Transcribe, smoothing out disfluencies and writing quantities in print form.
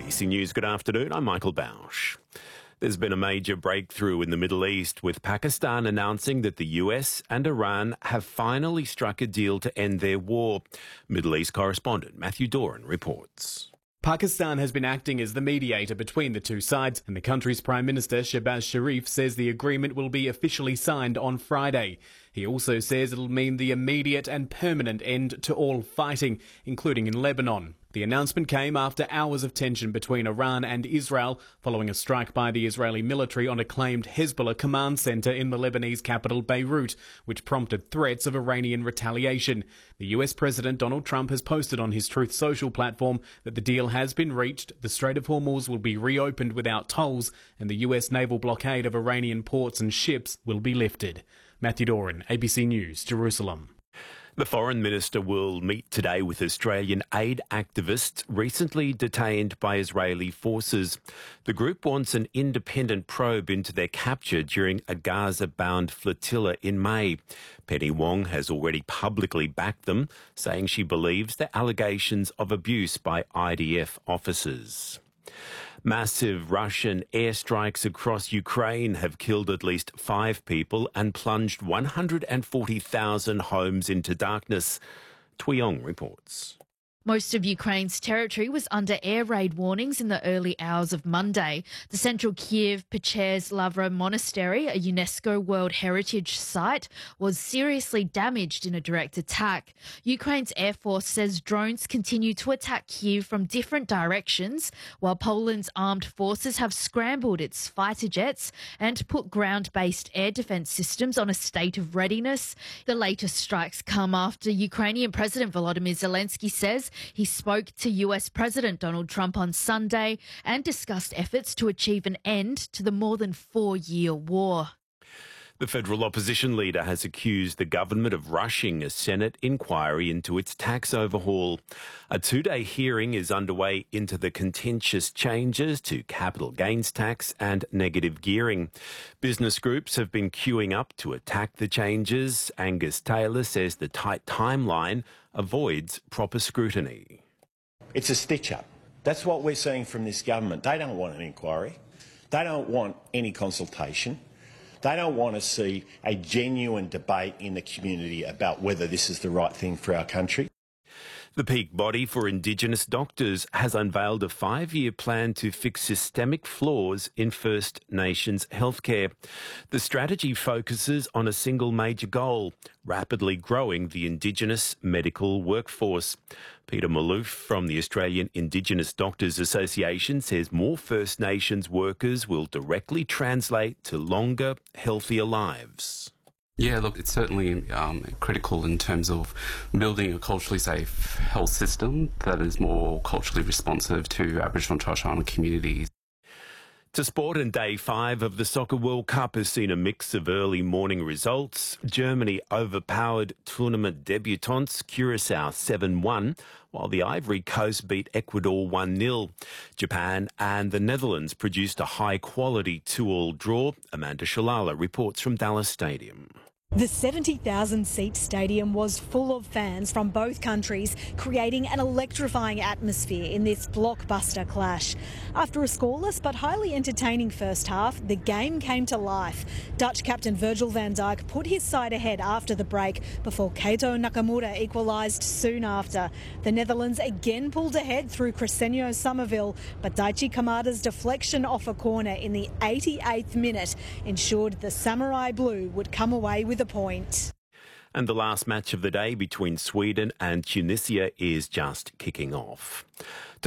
ABC News, good afternoon. I'm Michael Bausch. There's been a major breakthrough in the Middle East, with Pakistan announcing that the US and Iran have finally struck a deal to end their war. Middle East correspondent Matthew Doran reports. Pakistan has been acting as the mediator between the two sides, and the country's Prime Minister Shehbaz Sharif says the agreement will be officially signed on Friday. He also says it'll mean the immediate and permanent end to all fighting, including in Lebanon. The announcement came after hours of tension between Iran and Israel following a strike by the Israeli military on a claimed Hezbollah command centre in the Lebanese capital Beirut, which prompted threats of Iranian retaliation. The US President Donald Trump has posted on his Truth Social platform that the deal has been reached, the Strait of Hormuz will be reopened without tolls, and the US naval blockade of Iranian ports and ships will be lifted. Matthew Doran, ABC News, Jerusalem. The Foreign Minister will meet today with Australian aid activists recently detained by Israeli forces. The group wants an independent probe into their capture during a Gaza-bound flotilla in May. Penny Wong has already publicly backed them, saying she believes they're allegations of abuse by IDF officers. Massive Russian airstrikes across Ukraine have killed at least 5 people and plunged 140,000 homes into darkness. Tuyong reports. Most of Ukraine's territory was under air raid warnings in the early hours of Monday. The central Kiev Pechers Lavra Monastery, a UNESCO World Heritage Site, was seriously damaged in a direct attack. Ukraine's Air Force says drones continue to attack Kiev from different directions, while Poland's armed forces have scrambled its fighter jets and put ground-based air defence systems on a state of readiness. The latest strikes come after Ukrainian President Volodymyr Zelensky says he spoke to US President Donald Trump on Sunday and discussed efforts to achieve an end to the more than 4-year war. The federal opposition leader has accused the government of rushing a Senate inquiry into its tax overhaul. A 2-day hearing is underway into the contentious changes to capital gains tax and negative gearing. Business groups have been queuing up to attack the changes. Angus Taylor says the tight timeline avoids proper scrutiny. It's a stitch-up. That's what we're seeing from this government. They don't want an inquiry. They don't want any consultation. They don't want to see a genuine debate in the community about whether this is the right thing for our country. The peak body for Indigenous doctors has unveiled a 5-year plan to fix systemic flaws in First Nations healthcare. The strategy focuses on a single major goal: rapidly growing the Indigenous medical workforce. Peter Malouf from the Australian Indigenous Doctors Association says more First Nations workers will directly translate to longer, healthier lives. Yeah, look, it's certainly critical in terms of building a culturally safe health system that is more culturally responsive to Aboriginal and Torres Strait Islander communities. To sport, and Day 5 of the Soccer World Cup has seen a mix of early morning results. Germany overpowered tournament debutants Curacao 7-1, while the Ivory Coast beat Ecuador 1-0. Japan and the Netherlands produced a high-quality 2-2 draw. Amanda Shalala reports from Dallas Stadium. The 70,000-seat stadium was full of fans from both countries, creating an electrifying atmosphere in this blockbuster clash. After a scoreless but highly entertaining first half, the game came to life. Dutch captain Virgil van Dijk put his side ahead after the break before Keito Nakamura equalised soon after. The Netherlands again pulled ahead through Crescencio Somerville, but Daichi Kamada's deflection off a corner in the 88th minute ensured the Samurai Blue would come away with a point. And the last match of the day between Sweden and Tunisia is just kicking off.